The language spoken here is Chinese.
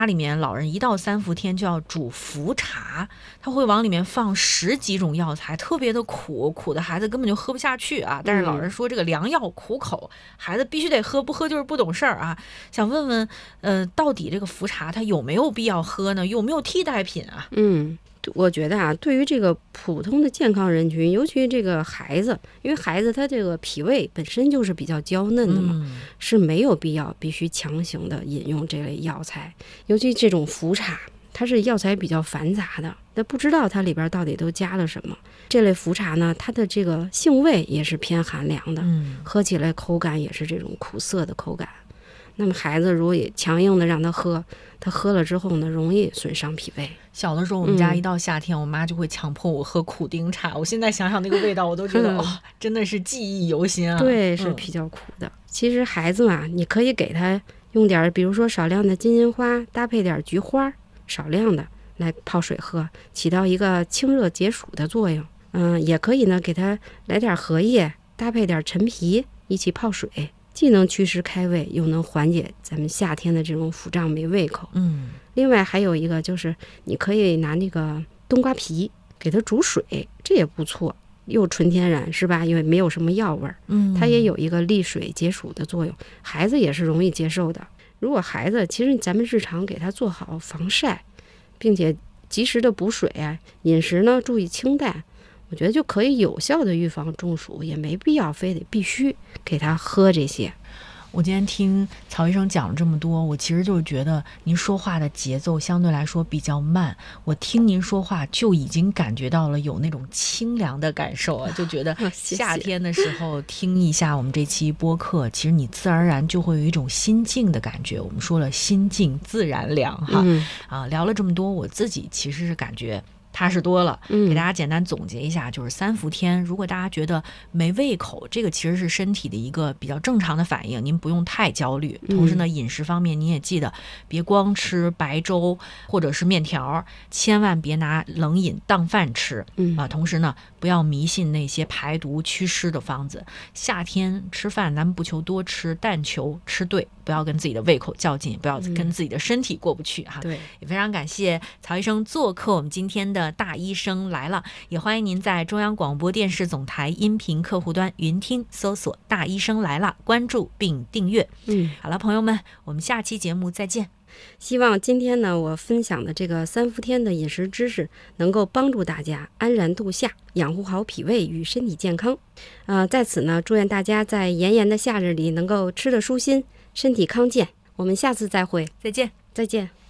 家里面老人1到3伏天就要煮伏茶，他会往里面放10几种药材，特别的苦，苦的孩子根本就喝不下去啊。但是老人说这个良药苦口，孩子必须得喝，不喝就是不懂事儿啊。想问问，到底这个伏茶它有没有必要喝呢？有没有替代品啊？ 我觉得啊，对于这个普通的健康人群，尤其这个孩子，因为孩子他这个脾胃本身就是比较娇嫩的嘛，是没有必要必须强行的饮用这类药材。尤其这种伏茶，它是药材比较繁杂的，那不知道它里边到底都加了什么。这类伏茶呢，它的这个性味也是偏寒凉的，喝起来口感也是这种苦涩的口感。那么孩子如果也强硬的让他喝，他喝了之后呢，容易损伤脾胃。 小的时候我们家一到夏天，我妈就会强迫我喝苦丁茶，我现在想想那个味道，我都觉得真的是记忆犹新啊。 对，是比较苦的。其实孩子嘛，你可以给他用点，比如说少量的金银花，搭配点菊花，少量的来泡水喝，起到一个清热解暑的作用。也可以呢，给他来点荷叶，搭配点陈皮一起泡水，既能祛湿开胃，又能缓解咱们夏天的这种腹胀没胃口。另外还有一个就是你可以拿那个冬瓜皮给它煮水，这也不错，又纯天然是吧？因为没有什么药味儿，它也有一个利水解暑的作用，孩子也是容易接受的。如果孩子其实咱们日常给他做好防晒，并且及时的补水啊，饮食呢注意清淡，我觉得就可以有效的预防中暑，也没必要非得必须给他喝这些。 我今天听曹医生讲了这么多，我其实就是觉得您说话的节奏相对来说比较慢，我听您说话就已经感觉到了有那种清凉的感受啊，就觉得夏天的时候听一下我们这期播客，其实你自然而然就会有一种心静的感觉。我们说了心静自然凉哈，聊了这么多，我自己其实是感觉踏实多了。给大家简单总结一下，就是3伏天，如果大家觉得没胃口，这个其实是身体的一个比较正常的反应，您不用太焦虑。同时呢，饮食方面您也记得别光吃白粥或者是面条，千万别拿冷饮当饭吃同时呢，不要迷信那些排毒祛湿的方子。夏天吃饭咱们不求多吃，但求吃对，不要跟自己的胃口较劲，不要跟自己的身体过不去哈。 对， 也非常感谢曹医生做客我们今天的大医生来了，也欢迎您在中央广播电视总台音频客户端云听搜索大医生来了，关注并订阅。好了，朋友们，我们下期节目再见。 希望今天呢，我分享的这个3伏天的饮食知识能够帮助大家安然度夏，养护好脾胃与身体健康。在此呢，祝愿大家在炎炎的夏日里能够吃得舒心，身体康健。我们下次再会， 再见。 再见。